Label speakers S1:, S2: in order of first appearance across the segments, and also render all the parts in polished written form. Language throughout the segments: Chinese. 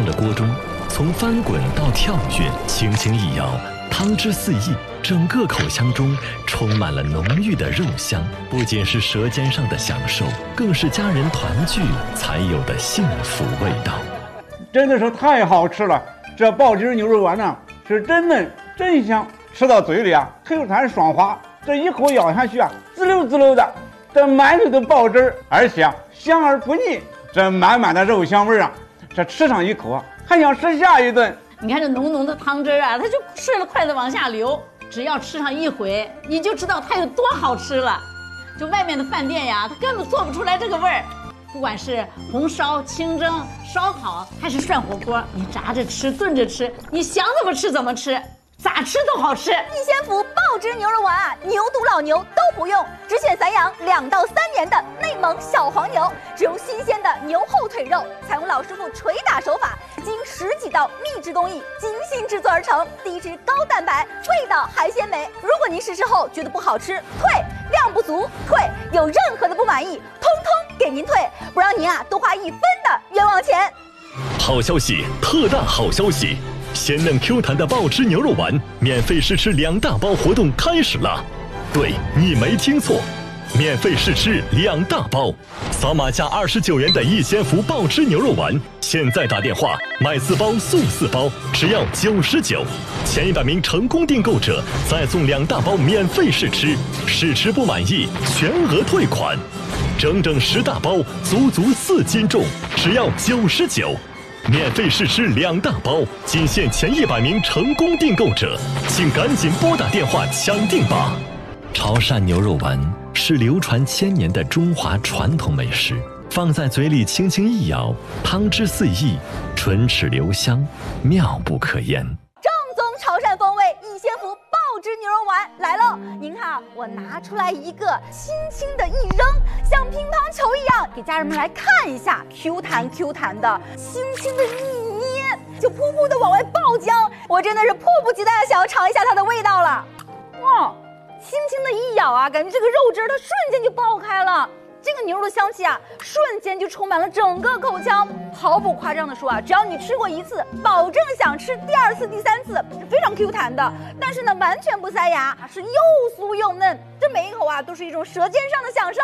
S1: 烫的锅中，从翻滚到跳跃，轻轻一摇，汤汁四溢，整个口腔中充满了浓郁的肉香。不仅是舌尖上的享受，更是家人团聚才有的幸福味道。
S2: 真的是太好吃了！这爆汁牛肉丸呢，是真嫩真香，吃到嘴里啊，Q弹爽滑，这一口咬下去啊，滋溜滋溜的，这满嘴都爆汁，而且啊香而不腻，这满满的肉香味啊，这吃上一口啊，还想吃下一顿。
S3: 你看这浓浓的汤汁啊，它就顺着筷子往下流，只要吃上一回，你就知道它有多好吃了。就外面的饭店呀，它根本做不出来这个味儿。不管是红烧、清蒸、烧烤，还是涮火锅，你炸着吃、炖着吃，你想怎么吃怎么吃，咋吃都好吃。
S4: 逸仙福爆汁牛肉丸啊，牛犊老牛都不用，只选散养2到3年的内蒙小黄牛，只用新鲜的牛后腿肉，采用老师傅捶打手法，经10几道秘制工艺精心制作而成，低脂高蛋白，味道还鲜美。如果您试吃后觉得不好吃，退；量不足，退；有任何的不满意，通通给您退，不让您啊多花1分的冤枉钱。
S1: 好消息，特大好消息！鲜嫩 Q 弹的爆汁牛肉丸免费试吃2大包活动开始了。对，你没听错，免费试吃2大包，扫码价29元的逸仙福爆汁牛肉丸，现在打电话买4包送4包，只要99，前100名成功订购者再送2大包免费试吃，试吃不满意全额退款，整整10大包，足足4斤重，只要99。免费试吃2大包，仅限前100名成功订购者，请赶紧拨打电话抢订吧！潮汕牛肉丸是流传1000年的中华传统美食，放在嘴里轻轻一咬，汤汁四溢，唇齿留香，妙不可言。
S4: 正宗潮汕风味逸仙福爆汁牛肉丸来喽！您看，我拿出来一个，轻轻的一扔，像乒乓球一样，给家人们来看一下 ，Q 弹 Q 弹的，轻轻的一捏，就噗噗的往外爆浆。我真的是迫不及待的想要尝一下它的味道了。哇，轻轻的一咬啊，感觉这个肉汁它瞬间就爆开了。这个牛肉的香气啊，瞬间就充满了整个口腔。毫不夸张的说啊，只要你吃过1次，保证想吃第2次、第3次，是非常 Q 弹的。但是呢，完全不塞牙，是又酥又嫩，这每一口啊都是一种舌尖上的享受。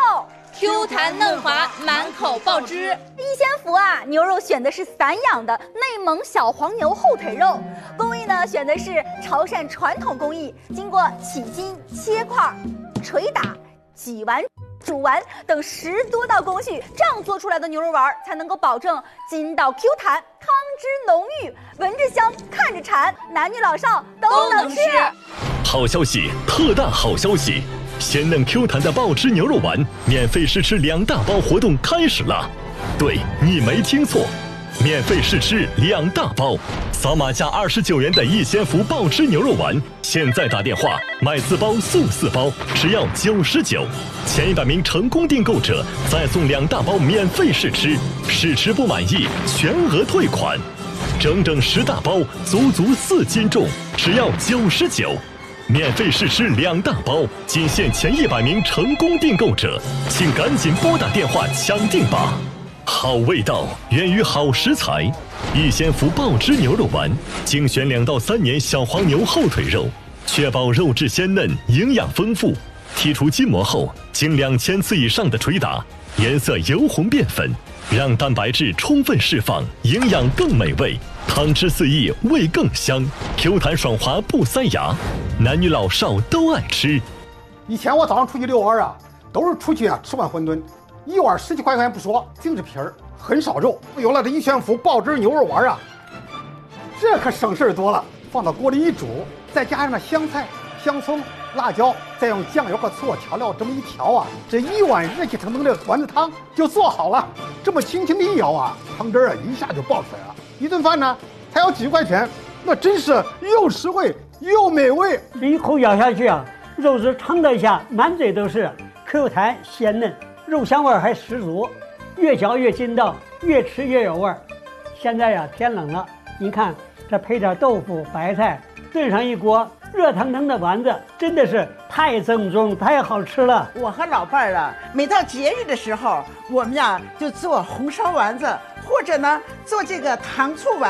S5: Q 弹嫩滑，满口爆汁。
S4: 逸仙福啊，牛肉选的是散养的内蒙小黄牛后腿肉，工艺呢选的是潮汕传统工艺，经过起筋、切块、捶打、挤完、煮完等10多道工序，这样做出来的牛肉丸才能够保证筋道 Q 弹，汤汁浓郁，闻着香，看着馋，男女老少都能吃。
S1: 好消息，特大好消息！鲜嫩 Q 弹的爆汁牛肉丸免费试吃2大包活动开始了。对，你没听错，免费试吃2大包，扫码价29元的逸仙福爆汁牛肉丸，现在打电话买4包送4包，只要99，前100名成功订购者再送2大包免费试吃，试吃不满意全额退款，整整10大包，足足4斤重，只要99。免费试吃2大包，仅限前100名成功订购者，请赶紧拨打电话抢订吧！好味道源于好食材，逸仙福爆汁牛肉丸精选2到3年小黄牛后腿肉，确保肉质鲜嫩、营养丰富。剔除筋膜后，经2000次以上的捶打，颜色由红变粉，让蛋白质充分释放，营养更美味，汤汁四溢，味更香，Q 弹爽滑不塞牙，男女老少都爱吃。
S6: 以前我早上出去遛弯啊，都是出去啊吃碗馄饨，1碗10几块钱不说，净是皮儿，很少肉。有了这逸仙福爆汁牛肉丸啊，这可省事多了。放到锅里一煮，再加上那香菜、香葱、辣椒，再用酱油和醋调料这么一调啊，这1碗热气腾腾的丸子汤就做好了。这么轻轻的一摇啊，汤汁啊一下就爆出来了。一顿饭呢才要几块钱，那真是又实惠又美味。
S7: 一口咬下去啊，肉汁腾的一下，满嘴都是 Q 弹鲜嫩，肉香味还十足，越嚼越筋道，越吃越有味儿。现在呀天冷了，您看这配点豆腐、白菜，炖上一锅热腾腾的丸子，真的是太正宗、太好吃了。
S8: 我和老伴儿啊，每到节日的时候，我们呀就做红烧丸子，或者呢做这个糖醋丸。